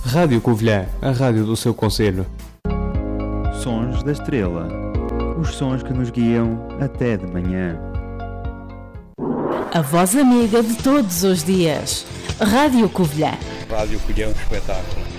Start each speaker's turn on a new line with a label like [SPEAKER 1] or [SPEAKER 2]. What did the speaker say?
[SPEAKER 1] Rádio Covilhã, a rádio do seu concelho.
[SPEAKER 2] Sons da Estrela. Os sons que nos guiam até de manhã.
[SPEAKER 3] A voz amiga de todos os dias. Rádio Covilhã.
[SPEAKER 4] Rádio Covilhã, um espetáculo.